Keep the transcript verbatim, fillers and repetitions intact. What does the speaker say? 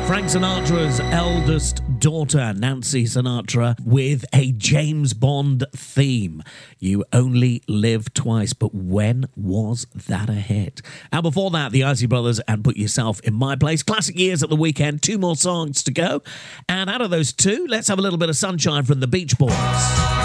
Frank Sinatra's eldest daughter, Nancy Sinatra, with a James Bond theme. You Only Live Twice. But when was that a hit? And before that, the Isley Brothers and Put Yourself in My Place. Classic years at the weekend. Two more songs to go. And out of those two, let's have a little bit of Sunshine from the Beach Boys.